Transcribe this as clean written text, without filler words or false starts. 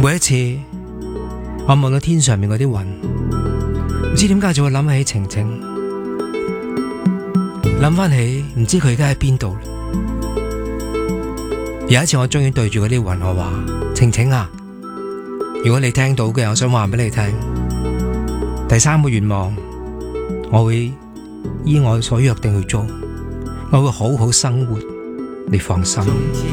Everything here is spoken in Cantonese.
每一次我望到天上面嗰啲雲，唔知點解就會諗起晴晴，諗翻起唔知佢而家喺邊度。有一次我終於對住嗰啲雲我話：晴晴啊，如果你聽到嘅，我想話俾你聽，第3個願望我會依我所約定去做，我會好好生活，你放心。